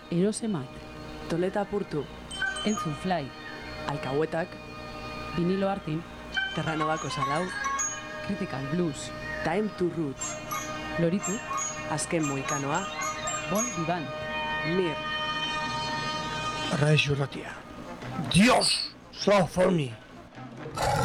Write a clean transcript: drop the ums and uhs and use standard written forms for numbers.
Erosemat, Toleta Apurtu, Entzun Fly, Alcahuetak, Vinilo Artin, Terranobako Salau, Critical Blues, Time to Roots, Loritu, Azken Moikanoa, Bon Vivant, Mir, Radio Ratia. Dios, so funny.